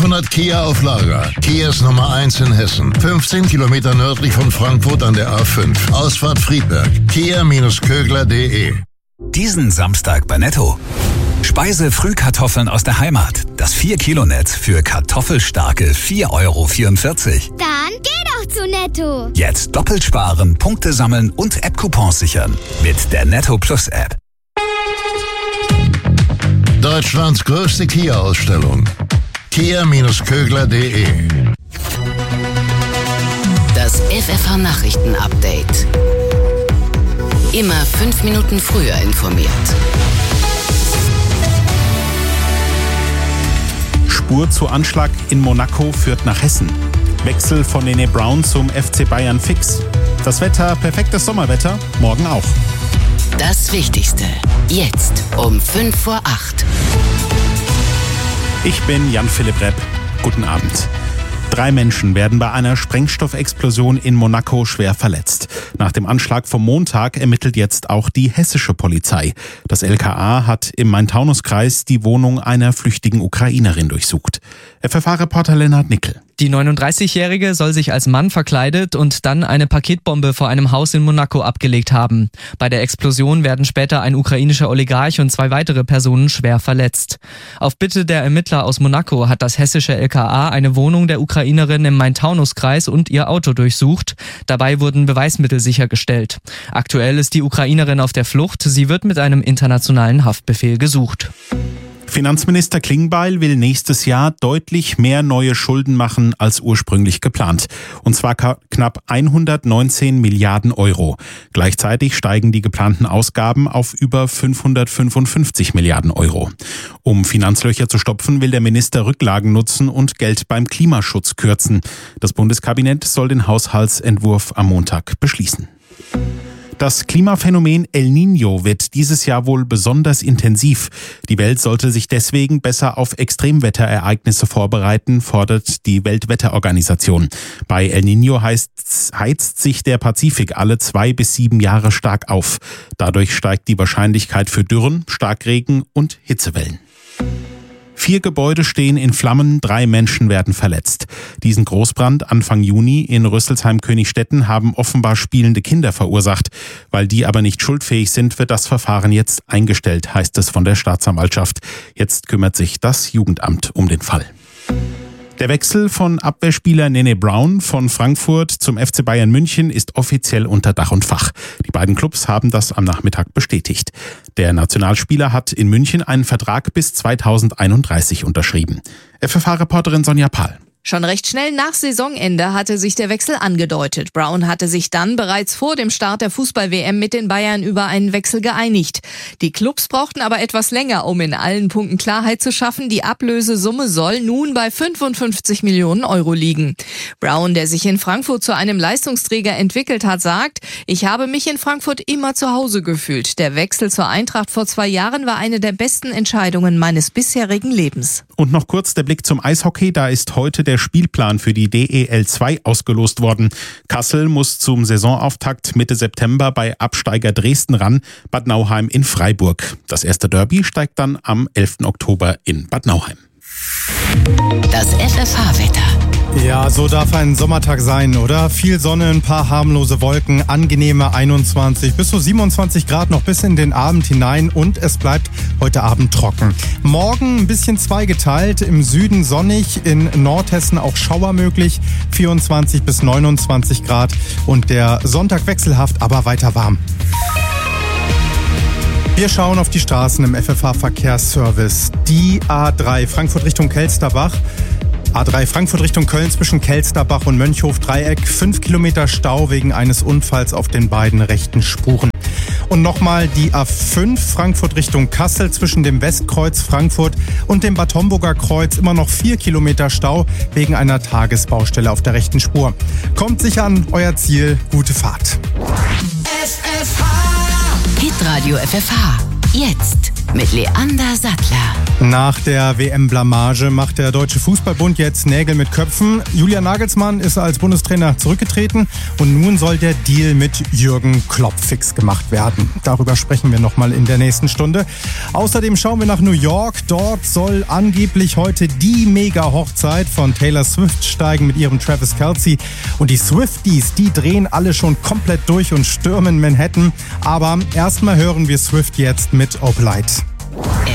500 Kia auf Lager. Kia ist Nummer 1 in Hessen. 15 Kilometer nördlich von Frankfurt an der A5. Ausfahrt Friedberg. Kia-Kögler.de. Diesen Samstag bei Netto. Speise-Frühkartoffeln aus der Heimat. Das 4-Kilo-Netz für kartoffelstarke 4,44 €. Dann geh doch zu Netto. Jetzt doppelt sparen, Punkte sammeln und App-Coupons sichern. Mit der Netto Plus App. Deutschlands größte Kia-Ausstellung. Kia-Kögler.de. Das FFH-Nachrichten-Update. Immer 5 Minuten früher informiert. Spur zu Anschlag in Monaco führt nach Hessen. Wechsel von Nene Brown zum FC Bayern fix. Das Wetter, perfektes Sommerwetter, morgen auch. Das Wichtigste, jetzt um 7:05. Ich bin Jan-Philipp Repp. Guten Abend. 3 Menschen werden bei einer Sprengstoffexplosion in Monaco schwer verletzt. Nach dem Anschlag vom Montag ermittelt jetzt auch die hessische Polizei. Das LKA hat im Main-Taunus-Kreis die Wohnung einer flüchtigen Ukrainerin durchsucht. FFH-Reporter Lennart Nickel. Die 39-Jährige soll sich als Mann verkleidet und dann eine Paketbombe vor einem Haus in Monaco abgelegt haben. Bei der Explosion werden später ein ukrainischer Oligarch und 2 weitere Personen schwer verletzt. Auf Bitte der Ermittler aus Monaco hat das hessische LKA eine Wohnung der Ukrainerin im Main-Taunus-Kreis und ihr Auto durchsucht. Dabei wurden Beweismittel sichergestellt. Aktuell ist die Ukrainerin auf der Flucht. Sie wird mit einem internationalen Haftbefehl gesucht. Finanzminister Klingbeil will nächstes Jahr deutlich mehr neue Schulden machen als ursprünglich geplant. Und zwar knapp 119 Milliarden €. Gleichzeitig steigen die geplanten Ausgaben auf über 555 Milliarden €. Um Finanzlöcher zu stopfen, will der Minister Rücklagen nutzen und Geld beim Klimaschutz kürzen. Das Bundeskabinett soll den Haushaltsentwurf am Montag beschließen. Das Klimaphänomen El Niño wird dieses Jahr wohl besonders intensiv. Die Welt sollte sich deswegen besser auf Extremwetterereignisse vorbereiten, fordert die Weltwetterorganisation. Bei El Niño heizt sich der Pazifik alle 2 bis 7 Jahre stark auf. Dadurch steigt die Wahrscheinlichkeit für Dürren, Starkregen und Hitzewellen. 4 Gebäude stehen in Flammen, 3 Menschen werden verletzt. Diesen Großbrand Anfang Juni in Rüsselsheim-Königstetten haben offenbar spielende Kinder verursacht. Weil die aber nicht schuldfähig sind, wird das Verfahren jetzt eingestellt, heißt es von der Staatsanwaltschaft. Jetzt kümmert sich das Jugendamt um den Fall. Der Wechsel von Abwehrspieler Nene Brown von Frankfurt zum FC Bayern München ist offiziell unter Dach und Fach. Die beiden Clubs haben das am Nachmittag bestätigt. Der Nationalspieler hat in München einen Vertrag bis 2031 unterschrieben. FFH-Reporterin Sonja Pahl. Schon recht schnell nach Saisonende hatte sich der Wechsel angedeutet. Brown hatte sich dann bereits vor dem Start der Fußball-WM mit den Bayern über einen Wechsel geeinigt. Die Clubs brauchten aber etwas länger, um in allen Punkten Klarheit zu schaffen. Die Ablösesumme soll nun bei 55 Millionen € liegen. Brown, der sich in Frankfurt zu einem Leistungsträger entwickelt hat, sagt: Ich habe mich in Frankfurt immer zu Hause gefühlt. Der Wechsel zur Eintracht vor 2 Jahren war eine der besten Entscheidungen meines bisherigen Lebens. Und noch kurz der Blick zum Eishockey. Da ist heute der Spielplan für die DEL 2 ausgelost worden. Kassel muss zum Saisonauftakt Mitte September bei Absteiger Dresden ran, Bad Nauheim in Freiburg. Das erste Derby steigt dann am 11. Oktober in Bad Nauheim. Das FFH-Wetter. Ja, so darf ein Sommertag sein, oder? Viel Sonne, ein paar harmlose Wolken, angenehme 21 bis zu 27 Grad noch bis in den Abend hinein und es bleibt heute Abend trocken. Morgen ein bisschen zweigeteilt, im Süden sonnig, in Nordhessen auch Schauer möglich, 24 bis 29 Grad und der Sonntag wechselhaft, aber weiter warm. Wir schauen auf die Straßen im FFH-Verkehrsservice. Die A3 Frankfurt Richtung Kelsterbach. A3 Frankfurt Richtung Köln zwischen Kelsterbach und Mönchhof-Dreieck. 5 Kilometer Stau wegen eines Unfalls auf den beiden rechten Spuren. Und nochmal die A5 Frankfurt Richtung Kassel zwischen dem Westkreuz Frankfurt und dem Bad Homburger Kreuz. Immer noch 4 Kilometer Stau wegen einer Tagesbaustelle auf der rechten Spur. Kommt sicher an euer Ziel. Gute Fahrt. Hitradio FFH. Jetzt. mit Leander Sattler. Nach der WM-Blamage macht der Deutsche Fußballbund jetzt Nägel mit Köpfen. Julian Nagelsmann ist als Bundestrainer zurückgetreten und nun soll der Deal mit Jürgen Klopp fix gemacht werden. Darüber sprechen wir nochmal in der nächsten Stunde. Außerdem schauen wir nach New York. Dort soll angeblich heute die Mega-Hochzeit von Taylor Swift steigen mit ihrem Travis Kelce. Und die Swifties, die drehen alle schon komplett durch und stürmen Manhattan. Aber erstmal hören wir Swift jetzt mit Oblight.